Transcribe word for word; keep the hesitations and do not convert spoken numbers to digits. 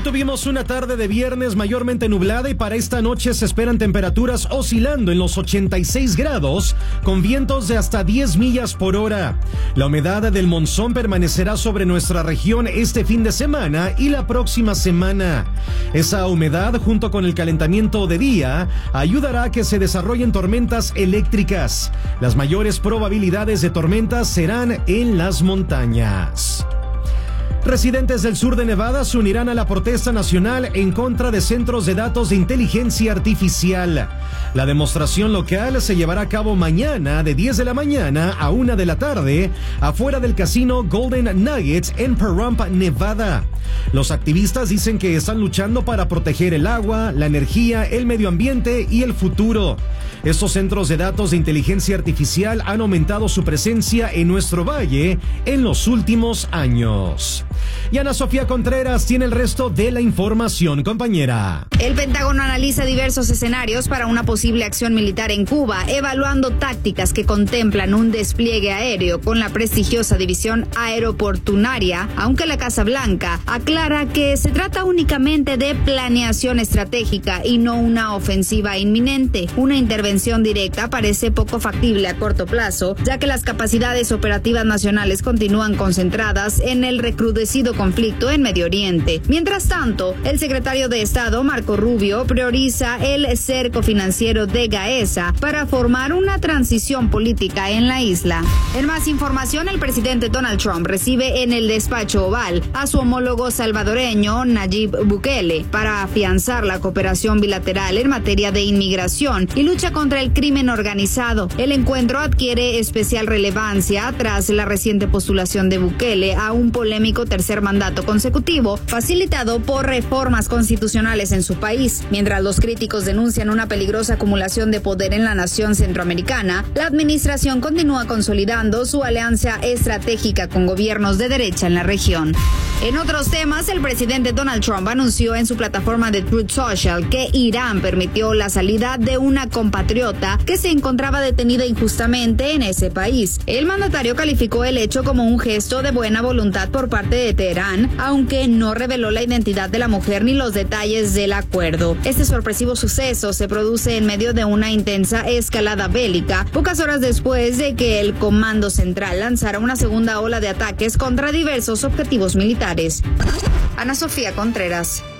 tuvimos una tarde de viernes mayormente nublada y para esta noche se esperan temperaturas oscilando en los ochenta y seis grados con vientos de hasta diez millas por hora. La humedad del monzón permanecerá sobre nuestra región este fin de semana y la próxima semana. Esa humedad junto con el calentamiento de día ayudará a que se desarrollen tormentas eléctricas. Las mayores probabilidades de tormentas serán en las montañas. Residentes del sur de Nevada se unirán a la protesta nacional en contra de centros de datos de inteligencia artificial. La demostración local se llevará a cabo mañana de diez de la mañana a una de la tarde afuera del casino Golden Nuggets en Pahrump, Nevada. Los activistas dicen que están luchando para proteger el agua, la energía, el medio ambiente y el futuro. Estos centros de datos de inteligencia artificial han aumentado su presencia en nuestro valle en los últimos años. Y Ana Sofía Contreras tiene el resto de la información, compañera. El Pentágono analiza diversos escenarios para una posible acción militar en Cuba, evaluando tácticas que contemplan un despliegue aéreo con la prestigiosa división aeroportuaria, aunque la Casa Blanca aclara que se trata únicamente de planeación estratégica y no una ofensiva inminente. Una intervención directa parece poco factible a corto plazo, ya que las capacidades operativas nacionales continúan concentradas en el recrudecido conflicto en Medio Oriente. Mientras tanto, el secretario de Estado, Marco Rubio, prioriza el cerco financiero de Gaesa para formar una transición política en la isla. En más información, el presidente Donald Trump recibe en el despacho Oval a su homólogo salvadoreño Nayib Bukele para afianzar la cooperación bilateral en materia de inmigración y lucha contra el crimen organizado. El encuentro adquiere especial relevancia tras la reciente postulación de Bukele a un polémico tercer mandato consecutivo, facilitado por reformas constitucionales en su país. Mientras los críticos denuncian una peligrosa acumulación de poder en la nación centroamericana, la administración continúa consolidando su alianza estratégica con gobiernos de derecha en la región. En otros temas, el presidente Donald Trump anunció en su plataforma de Truth Social que Irán permitió la salida de una compatriota que se encontraba detenida injustamente en ese país. El mandatario calificó el hecho como un gesto de buena voluntad por parte de Teherán, aunque no reveló la identidad de la mujer ni los detalles del acuerdo. Este sorpresivo suceso se produce en medio de una intensa escalada bélica, pocas horas después de que el Comando Central lanzara una segunda ola de ataques contra diversos objetivos militares. Ana Sofía Contreras.